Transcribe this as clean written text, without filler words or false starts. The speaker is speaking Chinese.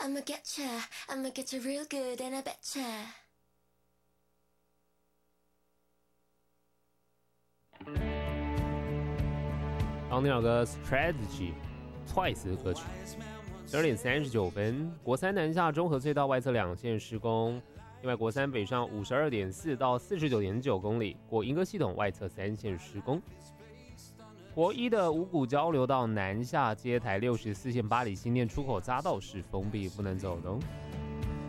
I'ma get ya real good and I betcha. 刚听到个 Strategy Twice 的歌曲。12点39分，国三南下中和隧道外侧2线施工，另外国三北上52.4到49.9公里，过莺歌系统外侧3线施工。国一的五股交流道南下接台64线八里新店出口匝道是封闭，不能走动。